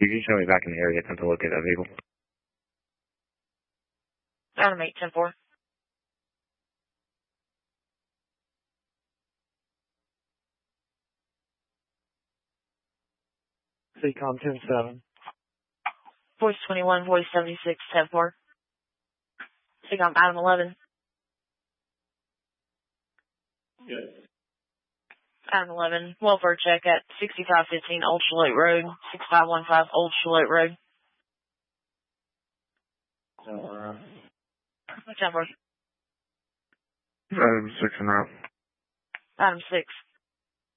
You can show me back in the area to locate that vehicle. Adam 8-10-4. CCOM 10-7. Voice 21, voice 76, 10-4. CCOM Adam 11. Good. Adam 11, welfare check at 6515 Old Charlotte Road, 6515 Old Charlotte Road. Alright. 10-4. Adam 6 en route. Adam 6.